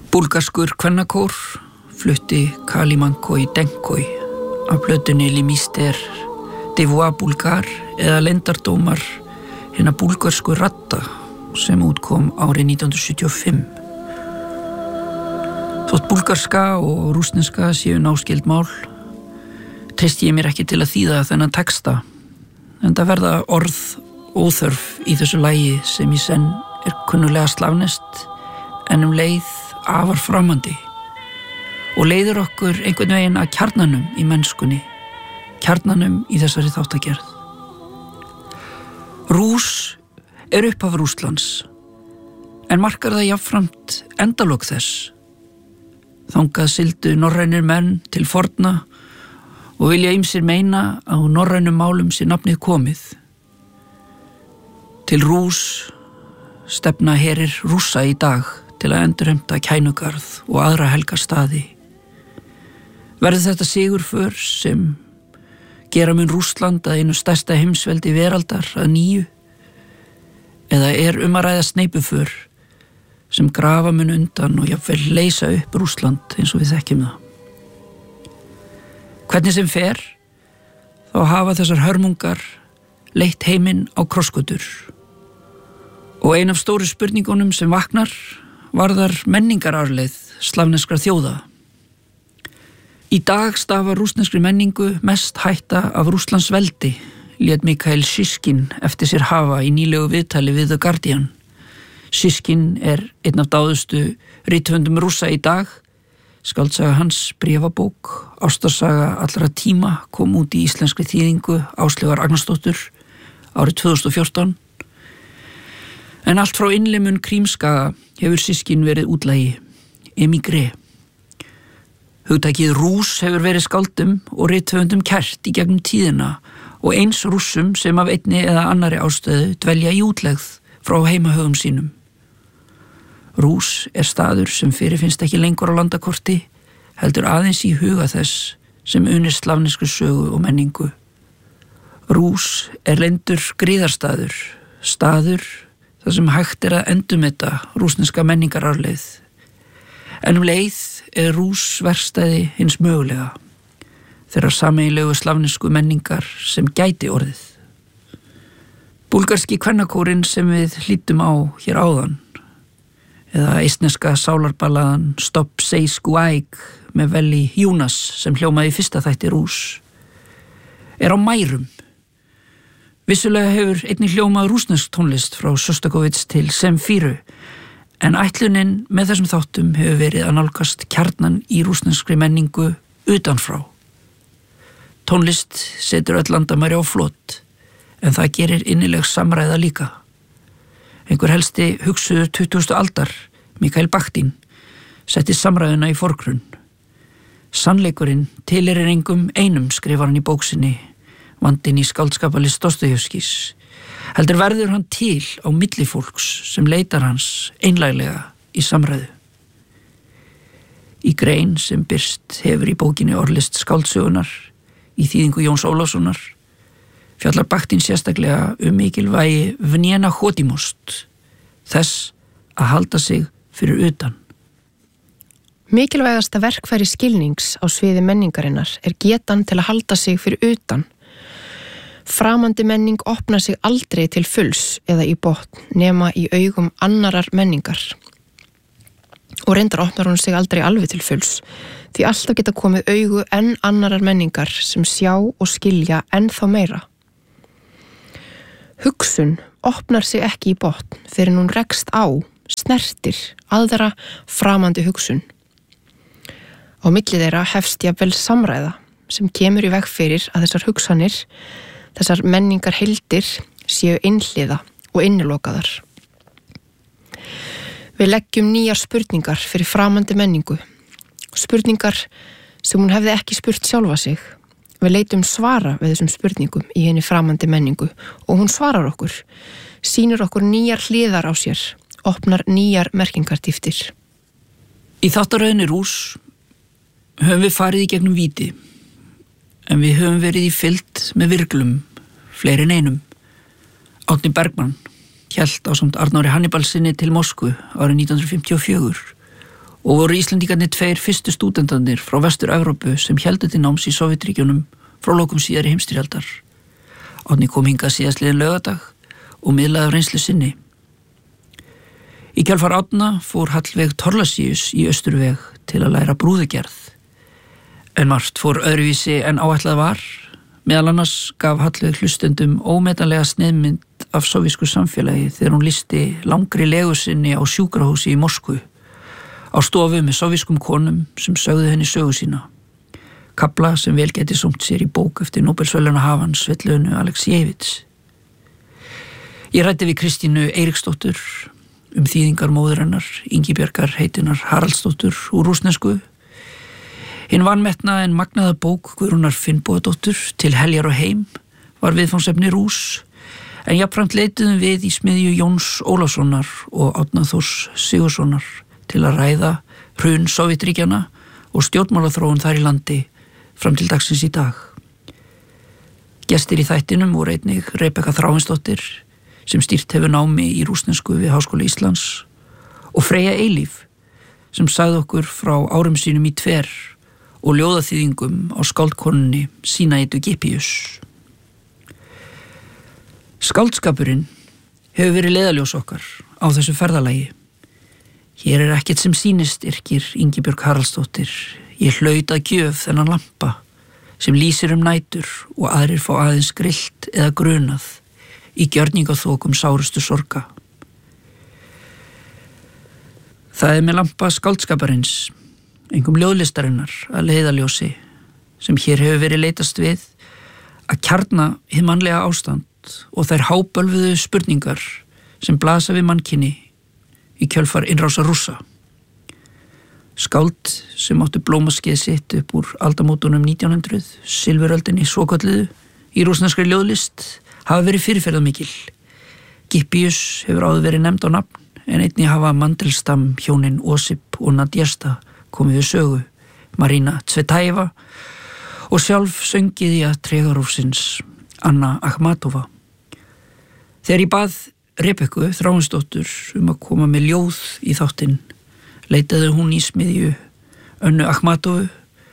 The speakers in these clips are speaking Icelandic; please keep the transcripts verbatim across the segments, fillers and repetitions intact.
Búlgarskur kvennakór flutti Kalimankoi Denkoi af plötunni Limister, Devois Bulgar eða leyndardómar hinna búlgarsku radda sem útkom árið nítján hundrað sjötíu og fimm. Þótt búlgarska og rússneska séu náskyld mál, treysti ég mér ekki til að þýða þennan texta, en það verða orð óþörf í þessu lagi sem í senn er kunnulega slavneskt en um leið afar framandi og leiðir okkur einhvern veginn að kjarnanum í mennskunni, kjarnanum í þessari þáttagerð. Rús er upphaf Rússlands, en markar það jafnframt endalok þess. Þangað sigldu norrænir menn til forna og vilja ýmsir meina að úr norrænum málum sé nafnið komið. Til Rús stefna herir Rússa í dag til að endurheimta Kænugarð og aðra helgarstaði. Verður þetta sigurför sem gera mun Rússland að einu stærsta heimsveldi veraldar að nýju? Eða er um að ræða sneipuför sem grafa mun undan og jafnvel leysa upp Rússland eins og við þekkjum það? Hvernig sem fer, þá hafa þessar hörmungar leitt heiminn á krossgötur. Og ein af stóru spurningunum sem vaknar varðar menningararleið slavneskra þjóða. Í dag stafar rússneskri menningu mest hætta af Rússlands veldi, lét Mikhail Shiskin eftir sér hafa í nýlegu viðtali við The Guardian. Shiskin er einn af dáðustu rithöfundum Rússa í dag. Skáldsaga hans, bréfabók, ástarsaga allra tíma kom út í íslenskri þýðingu Áslaugar Agnarsdóttur árið tvö þúsund og fjórtán. En allt frá innlimun Krímskaga hefur Shiskin verið útlægi, emigré. Hugtakið Rús hefur verið skáldum og rithöfundum kært í gegnum tíðina og eins Rússum sem af einni eða annari ástöðu dvelja í útlegð frá heimahögum sínum. Rús er staður sem fyrirfinnst ekki lengur á landakorti, heldur aðeins í huga þess sem unir slavnesku sögu og menningu. Rús er leyndur gríðarstaður, staður þar sem hægt er að endurmeta rússneska menningararleið. En um leið er Rús verkstæði hins mögulega, þeirra sameiginlegu slavnesku menningar sem gæti orðið. Búlgarski kvennakórinn sem við hlýddum á hér áðan, eða eistneska sálarballaðan Stop Seiskuaig með Veli Júnas sem hljómaði í fyrsta þætti Rús, er á mærum. Vissulega hefur einnig hljómað rússnesk tónlist frá Sjostakovits til Semfíru, en ætlunin með þessum þáttum hefur verið að nálgast kjarnan í rússneskri menningu utanfrá. Tónlist setur öll landamæri á flot, en það gerir innileg samræða líka. Einhver helsti hugsuður tuttugustu aldar, Mikhail Bakhtin, setti samræðuna í forgrunn. Sannleikurinn tilheyrir engum einum, skrifar hann í bóksinni, vandinn í skáldskapalist Dostojevskís. Heldur verður hann til á milli fólks sem leitar hans einlæglega í samræðu. Í grein sem birst hefur í bókinni Orðlist skáldsögunar í þýðingu Jóns Ólafssonar fjallar Bakhtin sérstaklega um mikilvægi vnjena hodimost, þess að halda sig fyrir utan. Mikilvægasta verkfæri skilnings á sviði menningarinnar er getan til að halda sig fyrir utan. Framandi menning opnar sig aldrei til fulls eða í botn nema í augum annarar menningar. Og reyndar opnar hún sig aldrei alveg til fulls, því alltaf geta komið augu enn annarar menningar sem sjá og skilja ennþá meira. Hugsun opnar sig ekki í botn fyrir hún rekst á, snertir, aðra framandi hugsun. Á milli þeirra hefst jafnvel samræða sem kemur í veg fyrir að þessar hugsanir, þessar menningar heildir séu einhliða og innilokaðar. Við leggjum nýjar spurningar fyrir framandi menningu, spurningar sem hún hefði ekki spurt sjálfa sig. Við leitum svara við þessum spurningum í henni framandi menningu og hún svarar okkur, sýnir okkur nýjar hliðar á sér, opnar nýjar merkingartíftir. Í þáttaröðinni Rús höfum við farið í gegnum víti, en við höfum verið í fylgd með virglum, fleiri en einum. Árni Bergmann hélt ásamt Arnóri Hannibalsinni til Moskvu árið nítján hundruð fimmtíu og fjögur og voru Íslendingarnir tveir fyrstu stúdentarnir frá Vestur-Evrópu sem héldu til náms í Sovétríkjunum frá lokum síðari heimsstyrjaldar. Árni kom hingað síðastliðinn laugardag og miðlaði af reynslu sinni. Í kjölfar Árna fór Hallveig Thorlacius í Austurveg til að læra brúðugerð. En margt fór öðruvísi en áætlað var. Meðal annars gaf Hallveig hlustendum ómetanlega sneiðmynd af sovísku samfélagi þegar hún lýsti langri legu sinni á sjúkrahúsi í Moskvu, á stofu með sovískum konum sem sögðu henni sögu sína. Kafla sem vel geti sómt sér í bók eftir Nóbelsverðlaunahafan Svetlönu Aleksíjevits. Ég ræddi við Kristínu Eiríksdóttur um þýðingar móður hennar, Ingibjargar heitinar Haraldsdóttur úr rússnesku. Hinn vanmetna en magnaða bók Guðrúnar Finnbogadóttur Til heljar og heim var viðfangsefni Rúss, en jafnframt leituðum við í smiðju Jóns Ólafssonar og Árna Þórs Sigurðssonar til að ræða hrun Sovétríkjanna og stjórnmálaþróun þar í landi fram til dagsins í dag. Gestir í þættinum voru einnig Rebekka Þráinsdóttir sem stýrt hefur námi í rússnesku við Háskóla Íslands og Freyja Eilíf sem sagði okkur frá árum sínum í Tver og ljóðaþýðingum á skáldkonunni Sinaídu Gipius. Skáldskapurinn hefur verið leiðaljós okkar á þessu ferðalagi. Hér er ekkert sem sýnist, yrkir Ingibjörg Haraldsdóttir. Ég hlaut að gjöf þennan lampa sem lýsir um nætur og aðrir fá aðeins grillt eða grunað í gjörningaþokum sárustu sorga. Það er með lampa skáldskaparins, engum ljóðlistarinnar að leiðaljósi, sem hér hefur verið leitast við að kjarna hið mannlega ástand og þær hábölvuðu spurningar sem blasa við mannkyni í kjölfar innrása Rússa. Skáld sem áttu blómaskeið sitt upp úr aldamótunum nítján hundruð, silfuröldinni svokölluðu, í rússneskri ljóðlist hafa verið fyrirferðarmikil. Gipius hefur áður verið nefnd á nafn, en einnig hafa Mandelstam hjónin Osip og Nadjesta komið við sögu, Marina Tsvetaeva og sjálf söngiðja Tregarófsins Anna Akhmatova. Þegar ég bað Rebekku Þráinsdóttur um að koma með ljóð í þáttinn, leitaði hún í smiðju Önnu Akhmatovu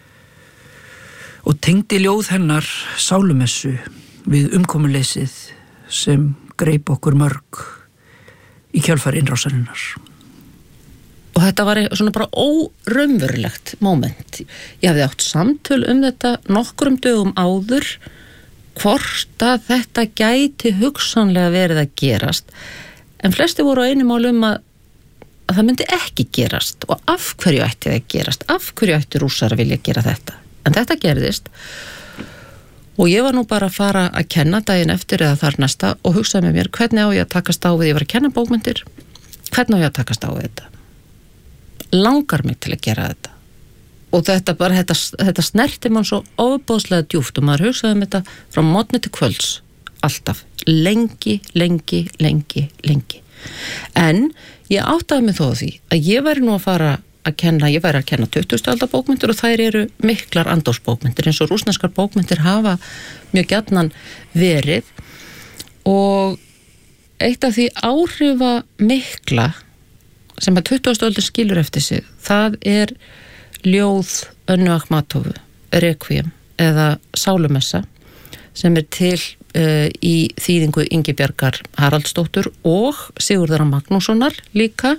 og tengdi ljóð hennar sálumessu við umkomuleysið sem greip okkur mörg í kjölfar innrásarinnar. Og þetta var svona bara óraunverulegt moment. Ég hafði átt samtöl um þetta nokkrum dögum áður, hvort að þetta gæti hugsanlega verið að gerast, en flesti voru á einu máli um að, að það myndi ekki gerast og af hverju ætti það gerast, af hverju ætti Rússar að vilja gera þetta. En þetta gerðist og ég var nú bara að fara að kenna daginn eftir eða þar næsta og hugsaði með mér hvernig á ég að takast á við, ég var að kenna bókmyndir, hvernig á ég að takast á við þetta. Langar mig til að gera þetta. Og þetta bara, þetta, þetta snerti mann svo ofboðslega djúpt og maður hugsaði um þetta frá morgni til kvölds, alltaf, lengi, lengi, lengi, lengi. En ég áttaði mig þó því að ég væri nú að fara að kenna, ég væri að kenna tuttugustu aldar bókmyndir og þær eru miklar andófsbókmyndir eins og rússneskar bókmyndir hafa mjög gjarnan verið og eitt af því áhrifa mikla sem að tuttugustu aldar skilur eftir sig, það er ljóð Önnu Akhmatovu, Requiem eða Sálumessa sem er til uh, í þýðingu Ingibjargar Haraldsdóttur og Sigurðar Magnússonar líka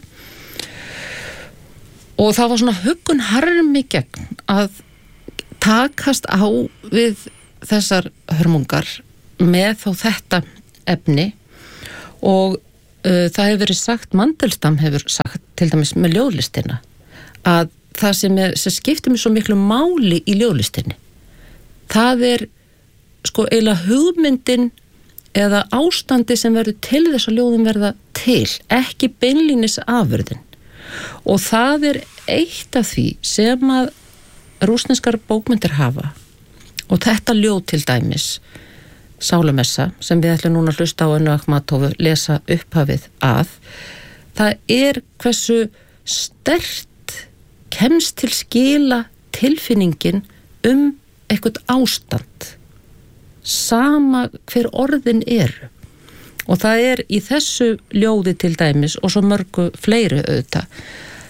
og það var svona huggun harmi gegn að takast á við þessar hörmungar með þó þetta efni og uh, það hefur verið sagt, Mandelstam hefur sagt til dæmis með ljóðlistina að það sem, er, sem skiptir mig svo miklu máli í ljóðlistinni, það er sko eiginlega hugmyndin eða ástandi sem verður til þess að ljóðin verða til, ekki beinlínis afurðin. Og það er eitt af því sem að rússneskar bókmyndir hafa og þetta ljóð til dæmis, Sálumessa, sem við ætlum núna að hlusta á Önnu Akhmatovu lesa upphafið að, það er hversu sterkt kemst til skila tilfinningin um eitthvað ástand sama hver orðin eru og það er í þessu ljóði til dæmis og svo mörgu fleiri auðvitað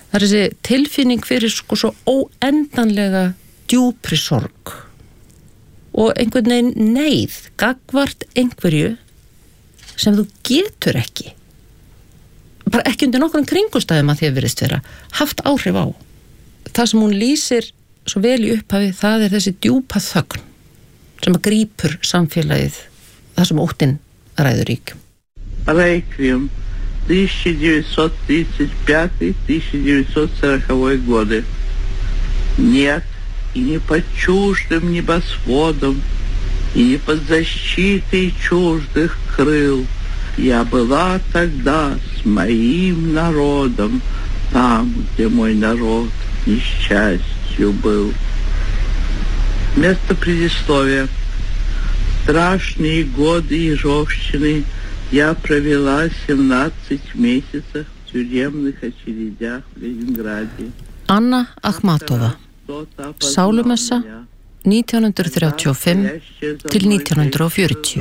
Það er þessi tilfinning fyrir sko svo óendanlega djúpri sorg og einhvern veginn neyð gagvart einhverju sem þú getur ekki, bara ekki undir nokkrum kringumstæðum að því að virðist vera, haft áhrif á. Það sem hún lýsir svo vel í upphafi, það er þessi djúpa þögn sem að grípur samfélagið, það sem óttinn ræður ríkjum. Реквием тысяча девятьсот тридцать пятый — тысяча девятьсот сороковой годы. Нет, и не под чуждым небосводом, и не под защитой чуждых крыл. Я была тогда с моим народом, там, где мой народ несчастью был. Место предисловия. Страшные годы ежовщины я провела семнадцать месяцев в тюремных очередях в Ленинграде. Anna Akhmatova, Sálumessa nítján hundruð þrjátíu og fimm til nítján hundruð fjörutíu.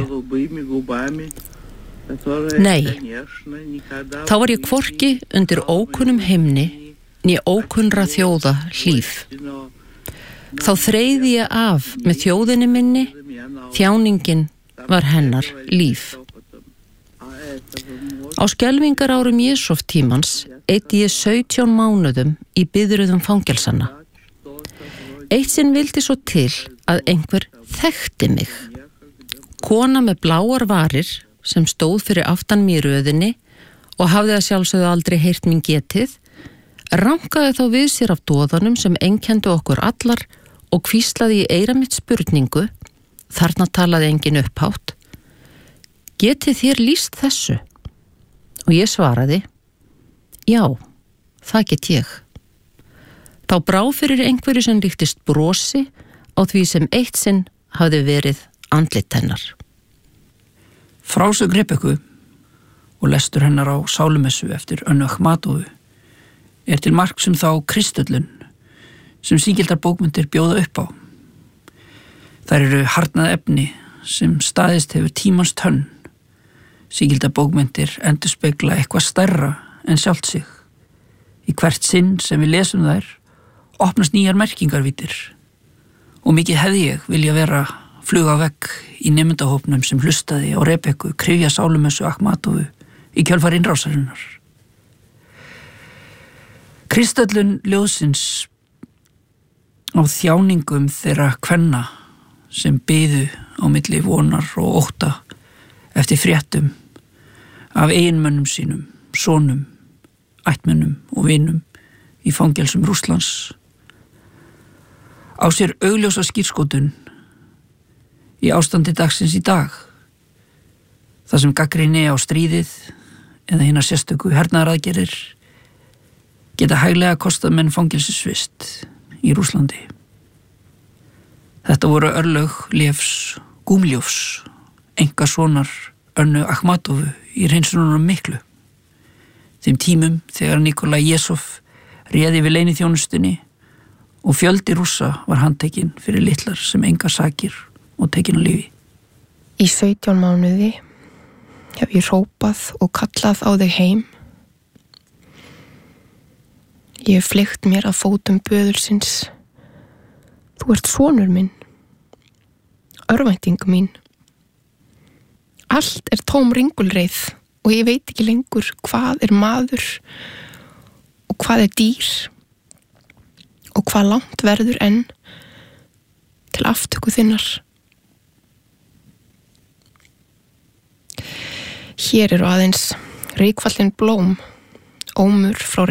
Nei, þá var ég hvorki undir ókunnum himni né ókunnra þjóða hlíf. Þá þreiði ég af með þjóðinni minni, þjáningin var hennar líf. Á skelfingarárum Jesús tímans eyddi ég sautján mánuðum í biðröðum fangelsanna. Eitt sinn vildi svo til að einhver þekkti mig. Kona með bláar varir sem stóð fyrir aftan mér í röðinni og hafði að sjálfsögðu aldrei heyrt mín getið, rankaði þá við sér af doðanum sem einkenndu okkur allar og hvíslaði í eyra mitt spurningu, þarna talaði engin upphátt: getið þér lýst þessu? Og ég svaraði: já, það get ég. Þá brá fyrir einhverju sem líktist brosi á því sem eitt sinn hafði verið andlit hennar. Frásögn Rebekku og lestur hennar á Sálumessu eftir Önnu Akhmatovu er til marks um þá kristöllun sem sígildar bókmyndir bjóða upp á. Þær eru harnað efni sem staðist hefur tímans tönn. Sígildar bókmyndir endurspegla eitthvað stærra en sjálft sig. Í hvert sinn sem við lesum þær opnast nýjar merkingarvítir og mikið hefði ég vilja vera fluga vegg í nemendahópnum sem hlustaði á Rebekku kryfja Sálumessu Akhmatovu í kjölfar innrásarinnar. Kristöllun ljóðsins á þjáningum þeirra kvenna sem biðu á milli vonar og ótta eftir fréttum af eiginmönnum sínum, sonum, ættmönnum og vinum í fangelsum Rússlands, á sér augljósa skírskotun í ástandi dagsins í dag, það sem gagnrýni á stríðið eða hinar sérstöku hernaðaraðgerðir geta hæglega kostað menn fangelsisvist í Rússlandi. Þetta voru örlög Levs Gúmljovs, einkasonar Önnu Akhmatovu í hreinsununum miklu. Þeim tímum þegar Nikolaj Jesov réði við leyniþjónustunni og fjöldi Rússa var handtekinn fyrir litlar sem enga sakir og tekinn á lífi. Í sautján mánuði hef ég hrópað og kallað á þig heim. Ég hef fleygt mér að fótum böðulsins. Þú ert sonur minn, örvænting mín. Allt er tóm ringulreið og ég veit ekki lengur hvað er maður og hvað er dýr og hvað langt verður enn til aftöku þinnar. Hér eru aðeins reykfallin blóm, ómur frá